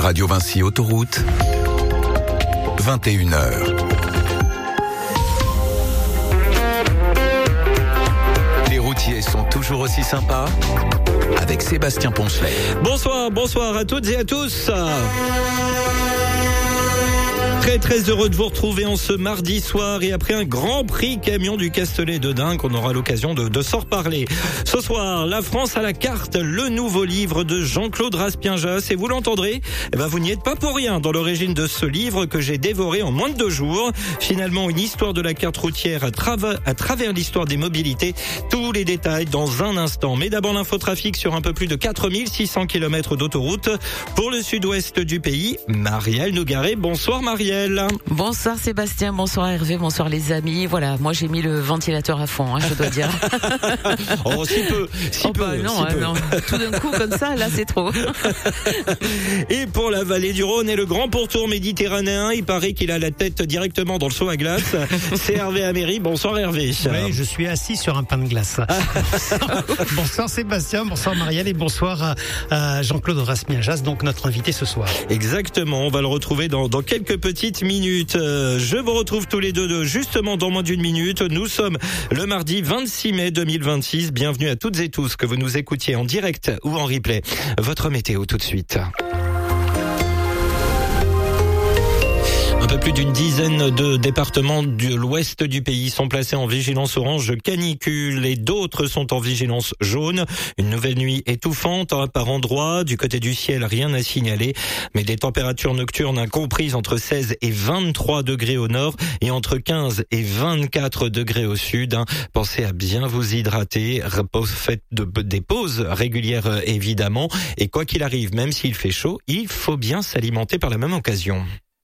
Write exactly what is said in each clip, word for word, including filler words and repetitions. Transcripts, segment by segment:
Radio Vinci Autoroute, vingt et une heures. Les routiers sont toujours aussi sympas avec Sébastien Poncelet. Bonsoir, bonsoir à toutes et à tous. Très très heureux de vous retrouver en ce mardi soir et après un grand prix camion du Castellet de Dingue, on aura l'occasion de, de s'en reparler. Ce soir, la France à la carte, le nouveau livre de Jean-Claude Raspienjas, et vous l'entendrez, eh ben vous n'y êtes pas pour rien dans l'origine de ce livre que j'ai dévoré en moins de deux jours. Finalement, une histoire de la carte routière à, trava- à travers l'histoire des mobilités. Tous les détails dans un instant. Mais d'abord l'infotrafic sur un peu plus de quatre mille six cents kilomètres d'autoroute pour le sud-ouest du pays. Marielle Nougaret, bonsoir Marielle. Bonsoir Sébastien, bonsoir Hervé, bonsoir les amis. Voilà, moi j'ai mis le ventilateur à fond, hein, je dois dire. Oh, si peu, si oh, peu, bah, non, si hein, peu. non, tout d'un coup comme ça, là c'est trop. Et pour la vallée du Rhône et le grand pourtour méditerranéen, il paraît qu'il a la tête directement dans le seau à glace. C'est Hervé Améry. Bonsoir Hervé. Oui, je suis assis sur un pain de glace. Bonsoir Sébastien, bonsoir Marielle et bonsoir à Jean-Claude Raspienjas, donc notre invité ce soir. Exactement, on va le retrouver dans, dans quelques petites minutes. Euh, je vous retrouve tous les deux de, justement dans moins d'une minute. Nous sommes le mardi vingt-six mai deux mille vingt-six. Bienvenue à toutes et tous, que vous nous écoutiez en direct ou en replay. Votre météo tout de suite. Un peu plus d'une dizaine de départements de l'ouest du pays sont placés en vigilance orange canicule et d'autres sont en vigilance jaune. Une nouvelle nuit étouffante par endroits. Du côté du ciel, rien à signaler, mais des températures nocturnes comprises entre seize et vingt-trois degrés au nord et entre quinze et vingt-quatre degrés au sud. Pensez à bien vous hydrater, faites de, des pauses régulières évidemment, et quoi qu'il arrive, même s'il fait chaud, il faut bien s'alimenter par la même occasion.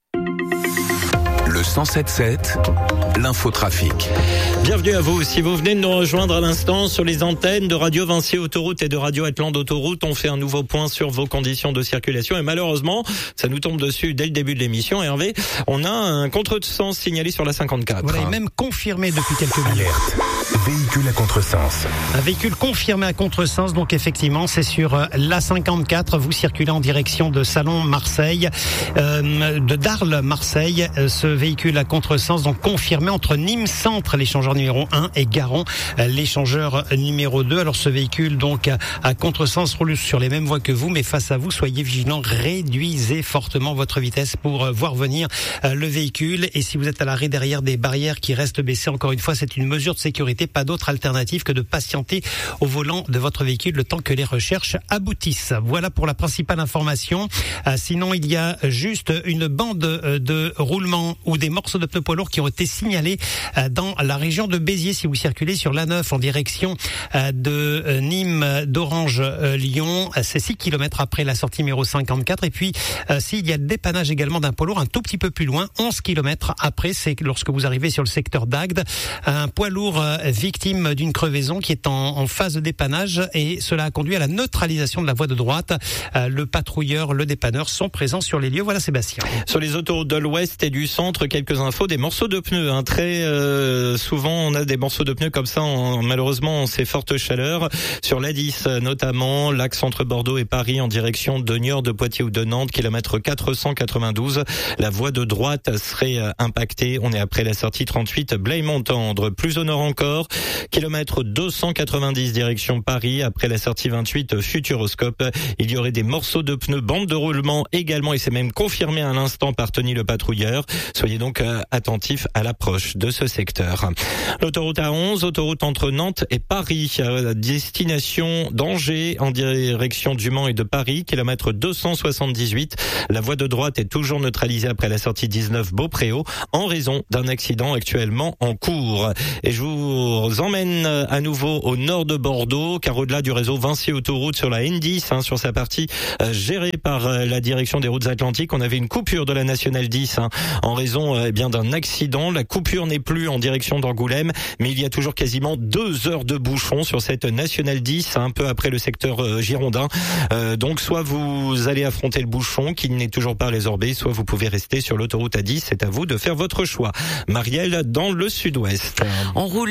Le cent sept sept, l'infotrafic. Bienvenue à vous. Si vous venez de nous rejoindre à l'instant sur les antennes de Radio Vinci Autoroute et de Radio Atlante Autoroute, on fait un nouveau point sur vos conditions de circulation et malheureusement, ça nous tombe dessus dès le début de l'émission. Hervé, on a un contresens signalé sur la cinquante-quatre. Voilà, et même confirmé depuis quelques minutes. Alerte. Véhicule à contresens. Un véhicule confirmé à contresens, donc effectivement, c'est sur l'A cinquante-quatre. Vous circulez en direction de Salon-Marseille, euh, de Darles-Marseille. Ce véhicule à contresens, donc confirmé entre Nîmes Centre, l'échangeur numéro un, et Garon, l'échangeur numéro deux. Alors ce véhicule, donc, à contresens, roule sur les mêmes voies que vous, mais face à vous, soyez vigilants, réduisez fortement votre vitesse pour voir venir le véhicule. Et si vous êtes à l'arrêt derrière des barrières qui restent baissées, encore une fois, c'est une mesure de sécurité. Pas d'autre alternative que de patienter au volant de votre véhicule le temps que les recherches aboutissent. Voilà pour la principale information. Euh, sinon, il y a juste une bande de roulement ou des morceaux de pneus poids lourds qui ont été signalés euh, dans la région de Béziers. Si vous circulez sur l'A neuf en direction euh, de euh, Nîmes, d'Orange, euh, Lyon, euh, c'est six kilomètres après la sortie numéro cinquante-quatre. Et puis, euh, s'il y a le dépannage également d'un poids lourd un tout petit peu plus loin, onze kilomètres après, c'est lorsque vous arrivez sur le secteur d'Agde, un poids lourd euh, victime d'une crevaison qui est en, en phase de dépannage et cela a conduit à la neutralisation de la voie de droite. Euh, le patrouilleur, le dépanneur sont présents sur les lieux. Voilà Sébastien. Sur les autoroutes de l'ouest et du centre, quelques infos, des morceaux de pneus. Hein. Très euh, souvent, on a des morceaux de pneus comme ça, en, malheureusement, en ces fortes chaleurs. Sur l'A dix notamment, l'axe entre Bordeaux et Paris en direction de Niort, de Poitiers ou de Nantes, kilomètre quatre cent quatre-vingt-douze. La voie de droite serait euh, impactée. On est après la sortie trente-huit, Blaye-Montendre. Plus au nord encore, kilomètre deux cent quatre-vingt-dix direction Paris, après la sortie vingt-huit Futuroscope. Il y aurait des morceaux de pneus, bande de roulement également, et c'est même confirmé à l'instant par Tony le patrouilleur. Soyez donc euh, attentifs à l'approche de ce secteur. L'autoroute A onze, autoroute entre Nantes et Paris, euh, destination d'Angers en direction du Mans et de Paris, kilomètre deux cent soixante-dix-huit. La voie de droite est toujours neutralisée après la sortie dix-neuf Beaupréau en raison d'un accident actuellement en cours. Et je vous emmène à nouveau au nord de Bordeaux, car au-delà du réseau Vinci Autoroute sur la N dix, hein, sur sa partie euh, gérée par euh, la direction des routes atlantiques, on avait une coupure de la nationale dix hein, en raison euh, eh bien d'un accident. La coupure n'est plus en direction d'Angoulême, mais il y a toujours quasiment deux heures de bouchon sur cette nationale dix, un peu après le secteur euh, girondin. Euh, donc soit vous allez affronter le bouchon qui n'est toujours pas résorbé, soit vous pouvez rester sur l'autoroute A dix. C'est à vous de faire votre choix. Marielle, dans le sud-ouest. On roule parfaitement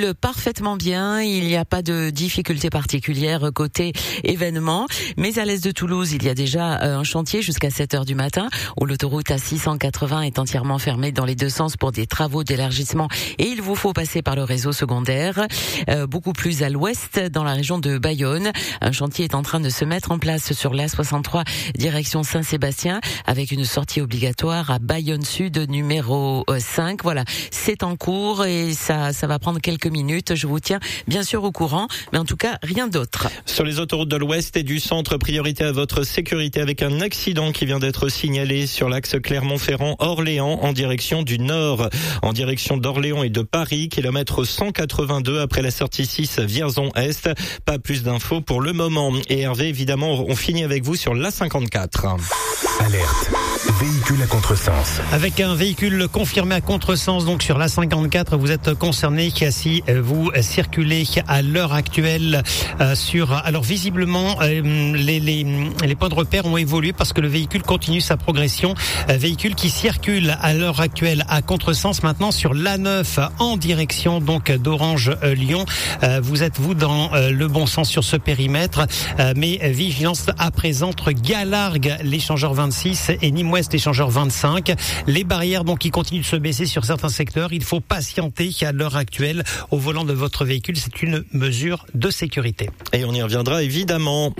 parfaitement bien. Il n'y a pas de difficultés particulières côté événement. Mais à l'est de Toulouse, il y a déjà un chantier jusqu'à sept heures du matin où l'autoroute A six cent quatre-vingts est entièrement fermée dans les deux sens pour des travaux d'élargissement et il vous faut passer par le réseau secondaire. Euh, beaucoup plus à l'ouest, dans la région de Bayonne, un chantier est en train de se mettre en place sur l'A soixante-trois direction Saint-Sébastien avec une sortie obligatoire à Bayonne Sud numéro cinq. Voilà, c'est en cours et ça, ça va prendre quelques minutes. Je vous tiens bien sûr au courant, mais en tout cas, rien d'autre. Sur les autoroutes de l'Ouest et du centre, priorité à votre sécurité avec un accident qui vient d'être signalé sur l'axe Clermont-Ferrand-Orléans en direction du nord, en direction d'Orléans et de Paris, kilomètre cent quatre-vingt-deux après la sortie six Vierzon-Est. Pas plus d'infos pour le moment. Et Hervé, évidemment, on finit avec vous sur l'A cinquante-quatre. Alerte. Véhicule à contresens. Avec un véhicule confirmé à contresens, donc sur l'A cinquante-quatre, vous êtes concerné si vous circulez à l'heure actuelle euh, sur... Alors visiblement, euh, les, les, les points de repère ont évolué parce que le véhicule continue sa progression. Euh, véhicule qui circule à l'heure actuelle à contresens maintenant sur l'A neuf en direction donc d'Orange-Lyon. Euh, vous êtes, vous, dans euh, le bon sens sur ce périmètre, euh, mais vigilance à présent entre Galargues, l'échangeur vingt-six et Nîmes-Ouest, l'échangeur vingt-cinq. Les barrières donc qui continuent de se baisser sur certains secteurs. Il faut patienter à l'heure actuelle au volant de votre véhicule. C'est une mesure de sécurité. Et on y reviendra évidemment.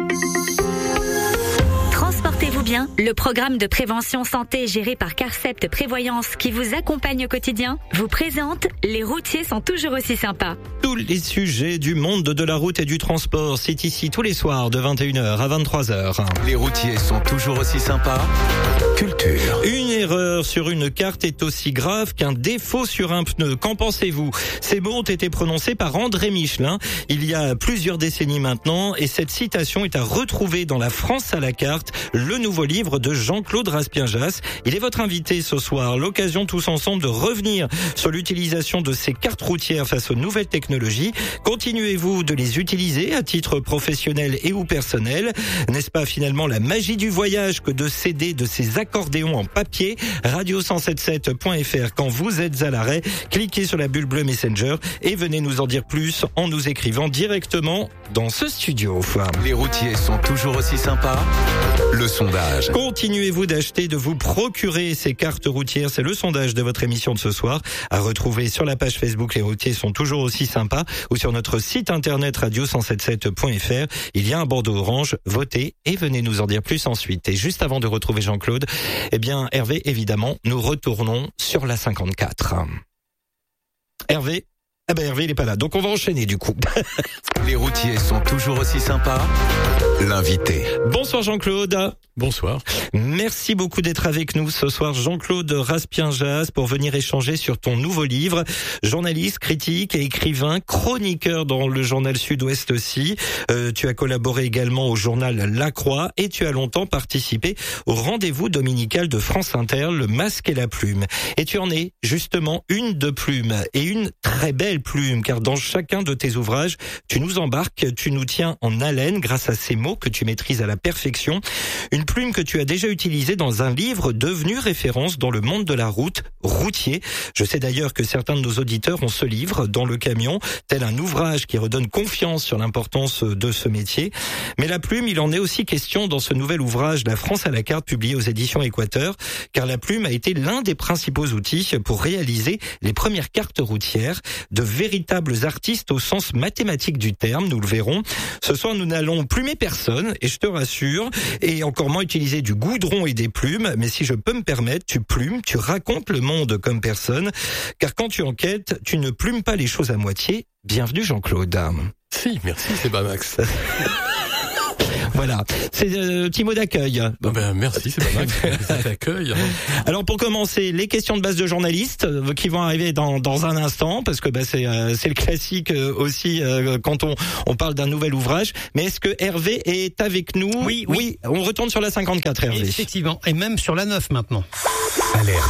Transportez-vous bien. Le programme de prévention santé géré par Carcept Prévoyance qui vous accompagne au quotidien vous présente Les routiers sont toujours aussi sympas. Tous les sujets du monde de la route et du transport, c'est ici tous les soirs de vingt et une heures à vingt-trois heures. Les routiers sont toujours aussi sympas. Culture. Une erreur sur une carte est aussi grave qu'un défaut sur un pneu. Qu'en pensez-vous? Ces mots ont été prononcés par André Michelin il y a plusieurs décennies maintenant et cette citation est à retrouver dans La France à la carte, le nouveau livre de Jean-Claude Raspien-Jass. Il est votre invité ce soir. L'occasion tous ensemble de revenir sur l'utilisation de ces cartes routières face aux nouvelles technologies. Continuez-vous de les utiliser à titre professionnel et ou personnel? N'est-ce pas finalement la magie du voyage que de céder de ces accordéons en papier? radio cent soixante-dix-sept point f r quand vous êtes à l'arrêt, cliquez sur la bulle bleue Messenger et venez nous en dire plus en nous écrivant directement dans ce studio. Les routiers sont toujours aussi sympas. Le sondage. Continuez-vous d'acheter, de vous procurer ces cartes routières? C'est le sondage de votre émission de ce soir à retrouver sur la page Facebook Les routiers sont toujours aussi sympas ou sur notre site internet radio cent soixante-dix-sept point f r. Il y a un bandeau orange, votez et venez nous en dire plus ensuite. Et juste avant de retrouver Jean-Claude, eh bien Hervé, évidemment, nous retournons sur la cinquante-quatre. Hervé Ah ben Hervé il est pas là, donc on va enchaîner du coup. Les routiers sont toujours aussi sympas. L'invité. Bonsoir Jean-Claude. Bonsoir. Merci beaucoup d'être avec nous ce soir, Jean-Claude Raspien-Jass, pour venir échanger sur ton nouveau livre. Journaliste, critique et écrivain, chroniqueur dans le journal Sud-Ouest aussi. Euh, tu as collaboré également au journal La Croix et tu as longtemps participé au rendez-vous dominical de France Inter, Le Masque et la Plume. Et tu en es justement une de plume et une très belle plume, car dans chacun de tes ouvrages, tu nous embarques, tu nous tiens en haleine grâce à ces mots que tu maîtrises à la perfection. Une plume que tu as déjà utilisée dans un livre devenu référence dans le monde de la route, Routier. Je sais d'ailleurs que certains de nos auditeurs ont ce livre dans le camion, tel un ouvrage qui redonne confiance sur l'importance de ce métier. Mais la plume, il en est aussi question dans ce nouvel ouvrage La France à la carte publié aux éditions Équateur, car la plume a été l'un des principaux outils pour réaliser les premières cartes routières, de véritables artistes au sens mathématique du terme, nous le verrons. Ce soir, nous n'allons plumer personne, et je te rassure, et encore moins utiliser du goudron et des plumes, mais si je peux me permettre, tu plumes, tu racontes le monde comme personne, car quand tu enquêtes, tu ne plumes pas les choses à moitié. Bienvenue Jean-Claude. Si, merci Sébamax. Voilà, c'est un euh, petit mot d'accueil. Bon ben, merci Sébamax, c'est l'accueil. Alors pour commencer, les questions de base de journalistes euh, qui vont arriver dans dans un instant, parce que bah, c'est euh, c'est le classique euh, aussi euh, quand on on parle d'un nouvel ouvrage. Mais est-ce que Hervé est avec nous? Oui, oui. Oui, on retourne sur la cinquante-quatre, Hervé. Effectivement, et même sur la neuf maintenant. Alerte.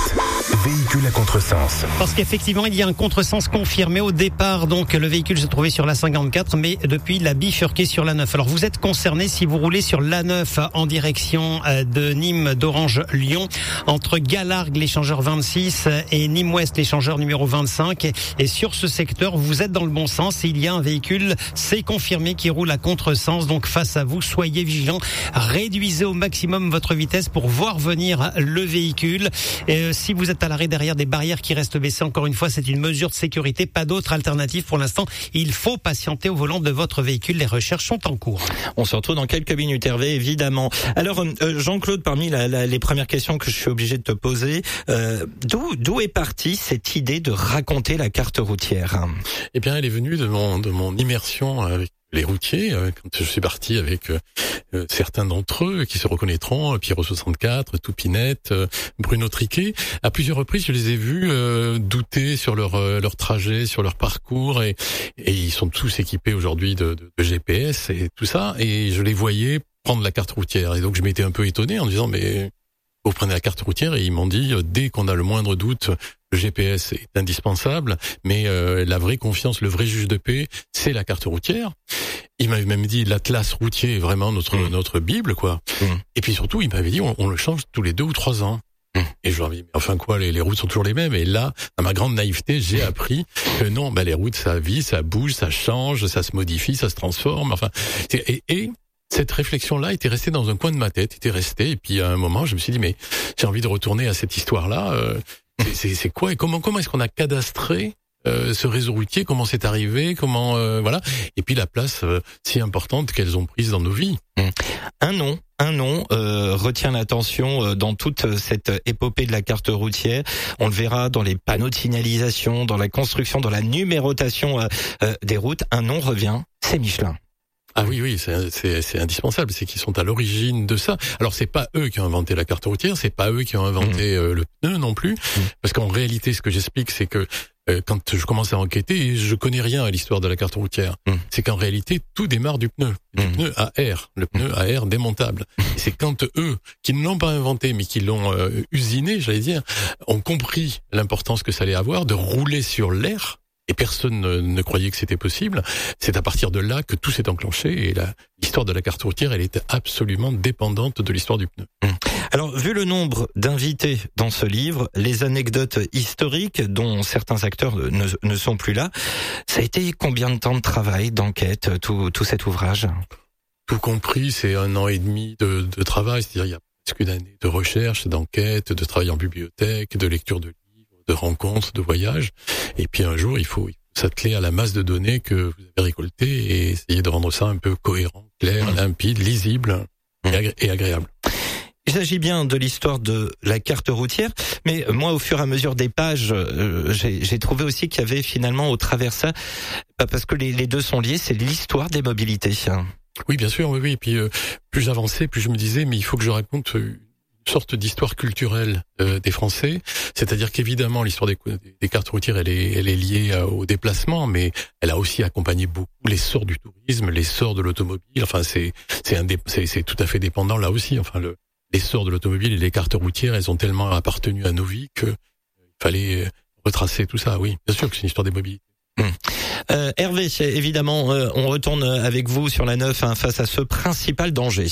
véhicule à contresens. Parce qu'effectivement, il y a un contresens confirmé au départ. Donc, le véhicule se trouvait sur l'A cinquante-quatre, mais depuis, il a bifurqué sur l'A neuf. Alors, vous êtes concerné si vous roulez sur l'A neuf en direction de Nîmes, d'Orange, Lyon, entre Galargues, l'échangeur vingt-six, et Nîmes-Ouest, l'échangeur numéro vingt-cinq. Et sur ce secteur, vous êtes dans le bon sens. Il y a un véhicule, c'est confirmé, qui roule à contresens. Donc, face à vous, soyez vigilants. Réduisez au maximum votre vitesse pour voir venir le véhicule. Et si vous êtes à l'arrêt derrière des barrières qui restent baissées, encore une fois, c'est une mesure de sécurité. Pas d'autre alternative pour l'instant. Il faut patienter au volant de votre véhicule. Les recherches sont en cours. On se retrouve dans quelques minutes, Hervé, évidemment. Alors, euh, Jean-Claude, parmi la, la, les premières questions que je suis obligé de te poser, euh, d'où, d'où est partie cette idée de raconter la carte routière ? Eh bien, elle est venue de mon, de mon immersion avec les routiers, quand je suis parti avec euh, certains d'entre eux qui se reconnaîtront, Pierrot soixante-quatre, Toupinette, euh, Bruno Triquet. À plusieurs reprises, je les ai vus euh, douter sur leur euh, leur trajet, sur leur parcours, et, et ils sont tous équipés aujourd'hui de, de, de G P S et tout ça, et je les voyais prendre la carte routière. Et donc, je m'étais un peu étonné en disant, mais vous prenez la carte routière, et ils m'ont dit, dès qu'on a le moindre doute, le G P S est indispensable, mais euh, la vraie confiance, le vrai juge de paix, c'est la carte routière. Il m'avait même dit, l'atlas routier est vraiment notre mmh. notre bible, quoi. Mmh. Et puis surtout, il m'avait dit, on, on le change tous les deux ou trois ans. Mmh. Et je leur ai dit, mais enfin quoi, les, les routes sont toujours les mêmes. Et là, dans ma grande naïveté, j'ai appris que non, bah les routes, ça vit, ça bouge, ça change, ça se modifie, ça se transforme. Enfin, et, et cette réflexion-là était restée dans un coin de ma tête, était restée. Et puis à un moment, je me suis dit, mais j'ai envie de retourner à cette histoire-là. Euh, c'est, c'est, c'est quoi et comment comment est-ce qu'on a cadastré euh, ce réseau routier? Comment c'est arrivé? Comment euh, voilà. Et puis la place euh, si importante qu'elles ont prise dans nos vies. Un nom, un nom euh, retient l'attention euh, dans toute cette épopée de la carte routière. On le verra dans les panneaux de signalisation, dans la construction, dans la numérotation euh, euh, des routes. Un nom revient, c'est Michelin. Ah oui, oui, c'est, c'est, c'est indispensable. C'est qu'ils sont à l'origine de ça. Alors c'est pas eux qui ont inventé la carte routière, c'est pas eux qui ont inventé mmh. euh, le pneu non plus, mmh. parce qu'en réalité, ce que j'explique, c'est que euh, quand je commence à enquêter, je connais rien à l'histoire de la carte routière. Mmh. C'est qu'en réalité, tout démarre du pneu, du mmh. pneu à air, le pneu à air démontable. Et c'est quand eux, qui ne l'ont pas inventé, mais qui l'ont euh, usiné, j'allais dire, ont compris l'importance que ça allait avoir de rouler sur l'air. Et personne ne, ne croyait que c'était possible. C'est à partir de là que tout s'est enclenché, et la, l'histoire de la carte routière, elle était absolument dépendante de l'histoire du pneu. Alors, vu le nombre d'invités dans ce livre, les anecdotes historiques dont certains acteurs ne, ne sont plus là, ça a été combien de temps de travail, d'enquête, tout, tout cet ouvrage ? Tout compris, c'est un an et demi de, de travail. C'est-à-dire, il y a presque une année de recherche, d'enquête, de travail en bibliothèque, de lecture de de rencontres, de voyages, et puis un jour il faut s'atteler à la masse de données que vous avez récoltées et essayer de rendre ça un peu cohérent, clair, mmh. limpide, lisible mmh. et, agré- et agréable. Il s'agit bien de l'histoire de la carte routière, mais moi, au fur et à mesure des pages, euh, j'ai, j'ai trouvé aussi qu'il y avait finalement au travers ça, parce que les, les deux sont liés, c'est l'histoire des mobilités. Oui, bien sûr, oui, oui. Et puis euh, plus j'avançais, plus je me disais, mais il faut que je raconte euh, sorte d'histoire culturelle euh, des Français, c'est-à-dire qu'évidemment l'histoire des, des cartes routières elle est, elle est liée euh, au déplacement, mais elle a aussi accompagné beaucoup l'essor du tourisme, l'essor de l'automobile. Enfin, c'est c'est, un dé, c'est c'est tout à fait dépendant là aussi. Enfin, le l'essor de l'automobile et les cartes routières, elles ont tellement appartenu à nos vies que il fallait retracer tout ça. Oui, bien sûr que c'est une histoire des mobilités. Mmh. Euh, Hervé, évidemment, euh, on retourne avec vous sur la neuf hein, face à ce principal danger.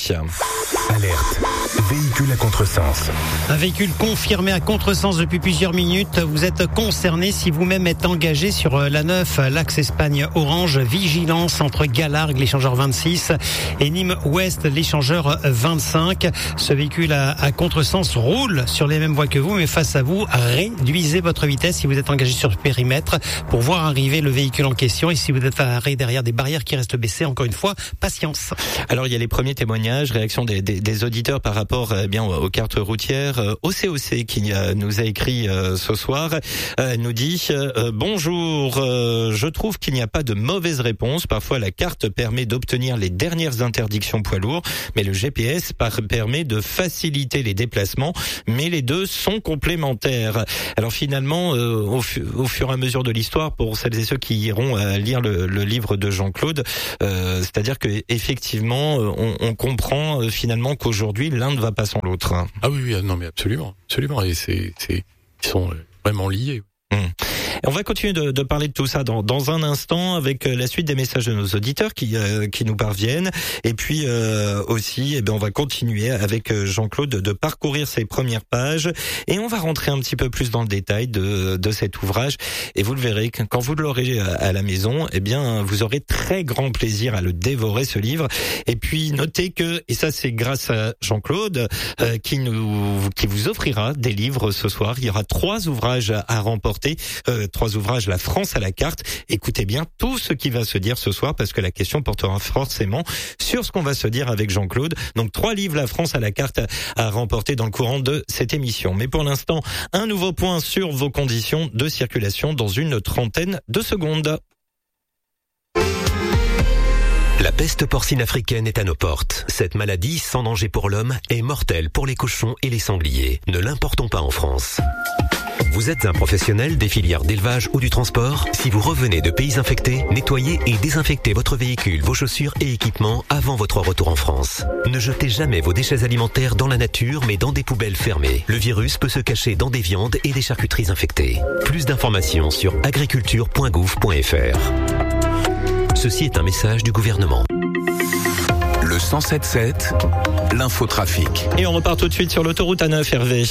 Alerte. Véhicule à contresens. Un véhicule confirmé à contresens depuis plusieurs minutes. Vous êtes concerné si vous-même êtes engagé sur la neuf, l'axe Espagne-Orange. Vigilance entre Galargues, l'échangeur vingt-six, et Nîmes-Ouest, l'échangeur vingt-cinq. Ce véhicule à, à contresens roule sur les mêmes voies que vous, mais face à vous, réduisez votre vitesse si vous êtes engagé sur le périmètre pour voir arriver le véhicule en question. Et si vous êtes arrêté derrière des barrières qui restent baissées, encore une fois, patience. Alors, il y a les premiers témoignages, réactions des, des, des auditeurs par rapport eh bien aux cartes routières. O C O C qui euh, nous a écrit euh, ce soir, euh, nous dit euh, bonjour, euh, je trouve qu'il n'y a pas de mauvaise réponse. Parfois, la carte permet d'obtenir les dernières interdictions poids lourds, mais le G P S par, permet de faciliter les déplacements, mais les deux sont complémentaires. Alors finalement, euh, au, fu- au fur et à mesure de l'histoire, pour celles et ceux qui iront euh, lire le, le livre de Jean-Claude, euh, c'est-à-dire que effectivement, on, on comprend euh, finalement qu'aujourd'hui l'un ne va pas sans l'autre. Ah oui, oui, non mais absolument, absolument. Et c'est, c'est qui sont vraiment liés. Mmh. On va continuer de, de parler de tout ça dans, dans un instant avec la suite des messages de nos auditeurs qui, euh, qui nous parviennent. Et puis euh, aussi, eh ben, on va continuer avec Jean-Claude de, de parcourir ses premières pages et on va rentrer un petit peu plus dans le détail de, de cet ouvrage. Et vous le verrez, quand vous l'aurez à la maison, eh bien, vous aurez très grand plaisir à le dévorer, ce livre. Et puis, notez que, et ça c'est grâce à Jean-Claude, euh, qui nous, qui vous offrira des livres ce soir. Il y aura trois ouvrages à, à remporter. Euh, trois ouvrages, La France à la carte. Écoutez bien tout ce qui va se dire ce soir parce que la question portera forcément sur ce qu'on va se dire avec Jean-Claude. Donc trois livres, La France à la carte à remporter dans le courant de cette émission. Mais pour l'instant, un nouveau point sur vos conditions de circulation dans une trentaine de secondes. La peste porcine africaine est à nos portes. Cette maladie, sans danger pour l'homme, est mortelle pour les cochons et les sangliers. Ne l'importons pas en France. Vous êtes un professionnel des filières d'élevage ou du transport? Si vous revenez de pays infectés, nettoyez et désinfectez votre véhicule, vos chaussures et équipements avant votre retour en France. Ne jetez jamais vos déchets alimentaires dans la nature, mais dans des poubelles fermées. Le virus peut se cacher dans des viandes et des charcuteries infectées. Plus d'informations sur agriculture point gouv point f r. Ceci est un message du gouvernement. Le cent sept sept, l'infotrafic. Et on repart tout de suite sur l'autoroute A neuf, Hervé.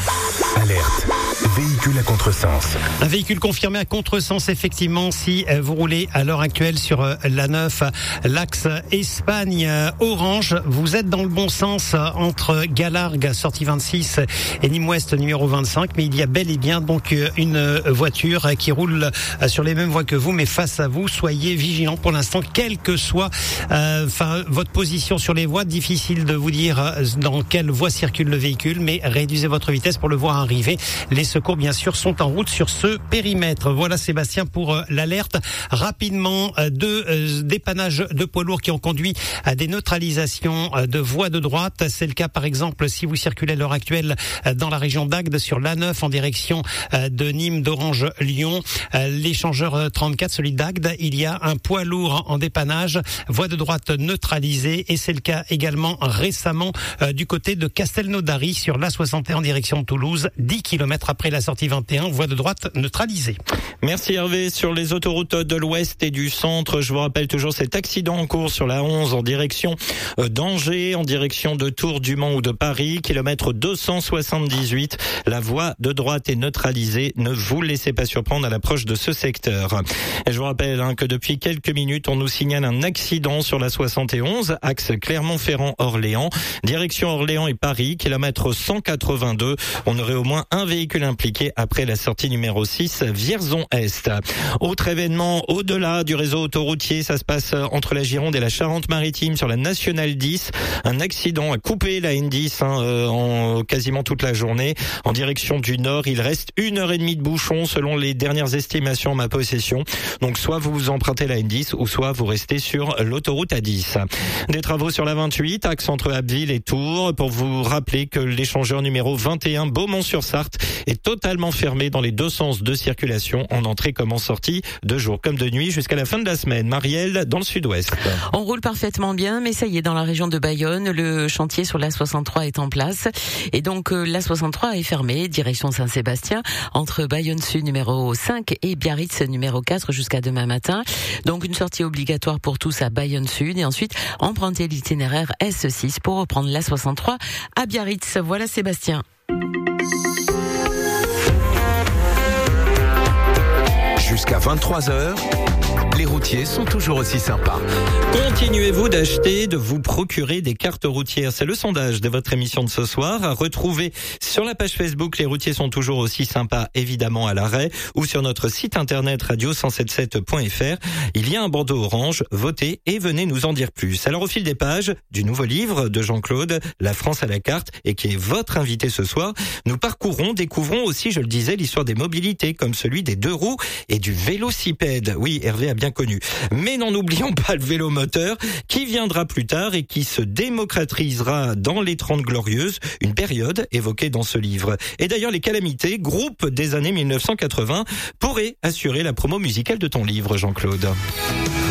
Alerte. Véhicule à contresens. Un véhicule confirmé à contresens, effectivement, si vous roulez à l'heure actuelle sur l'A neuf, l'axe Espagne-Orange. Vous êtes dans le bon sens entre Galargues, sortie vingt-six, et Nîmes-Ouest, numéro vingt-cinq. Mais il y a bel et bien donc une voiture qui roule sur les mêmes voies que vous, mais face à vous. Soyez vigilants pour l'instant, quelle que soit euh, enfin, votre position sur les voies. Difficile de vous dire dans quelle voie circule le véhicule, mais réduisez votre vitesse pour le voir arriver. Les secours, bien sûr, sont en route sur ce périmètre. Voilà, Sébastien, pour euh, l'alerte. Rapidement, euh, deux euh, dépannages de poids lourds qui ont conduit à des neutralisations euh, de voies de droite. C'est le cas, par exemple, si vous circulez à l'heure actuelle euh, dans la région d'Agde sur l'A neuf en direction euh, de Nîmes, d'Orange, Lyon. Euh, l'échangeur euh, trente-quatre, celui d'Agde, il y a un poids lourd en dépannage, voie de droite neutralisée. Et c'est le cas également récemment euh, du côté de Castelnaudary sur l'A soixante et un en direction de Toulouse, dix kilomètres après la sortie vingt et un, voie de droite neutralisée. Merci Hervé. Sur les autoroutes de l'Ouest et du Centre, je vous rappelle toujours cet accident en cours sur la onze en direction d'Angers, en direction de Tours, du Mans ou de Paris, kilomètre deux cent soixante-dix-huit. La voie de droite est neutralisée. Ne vous laissez pas surprendre à l'approche de ce secteur. Et je vous rappelle hein, que depuis quelques minutes, on nous signale un accident sur la soixante et onze, axe Clermont-Ferrand-Orléans, direction Orléans et Paris, kilomètre cent quatre-vingt-deux. On aurait au moins un véhicule impliqué après la sortie numéro six, Vierzon-Est. Autre événement, au-delà du réseau autoroutier, ça se passe entre la Gironde et la Charente-Maritime sur la Nationale dix. Un accident a coupé la N dix hein, euh, en quasiment toute la journée. En direction du nord, il reste une heure et demie de bouchon selon les dernières estimations en ma possession. Donc soit vous empruntez la N dix ou soit vous restez sur l'autoroute A dix. Des travaux sur la vingt-huit, axe entre Abbeville et Tours, pour vous rappeler que l'échangeur numéro vingt et un Beaumont-sur-Sarthe est totalement fermé dans les deux sens de circulation, en entrée comme en sortie, de jour comme de nuit jusqu'à la fin de la semaine. Marielle, dans le sud-ouest. On roule parfaitement bien, mais ça y est, dans la région de Bayonne, le chantier sur l'A soixante-trois est en place. Et donc, euh, l'A soixante-trois est fermé, direction Saint-Sébastien, entre Bayonne Sud numéro cinq et Biarritz numéro quatre jusqu'à demain matin. Donc, une sortie obligatoire pour tous à Bayonne Sud et ensuite, emprunter l'itinéraire S six pour reprendre l'A soixante-trois à Biarritz. Voilà, Sébastien. Jusqu'à vingt-trois heures, les routiers sont toujours aussi sympas. Continuez-vous d'acheter, de vous procurer des cartes routières? C'est le sondage de votre émission de ce soir. À retrouver sur la page Facebook Les routiers sont toujours aussi sympas, évidemment à l'arrêt, ou sur notre site internet radio cent soixante-dix-sept point f r. Il y a un bandeau orange. Votez et venez nous en dire plus. Alors au fil des pages du nouveau livre de Jean-Claude, La France à la carte, et qui est votre invité ce soir, nous parcourons, découvrons aussi, je le disais, l'histoire des mobilités, comme celui des deux roues et du vélocipède. Oui, Hervé a bien connu. Mais n'en oublions pas le vélo moteur qui viendra plus tard et qui se démocratisera dans les trente glorieuses, une période évoquée dans ce livre. Et d'ailleurs, les Calamités, groupe des années mille neuf cent quatre-vingts, pourraient assurer la promo musicale de ton livre, Jean-Claude.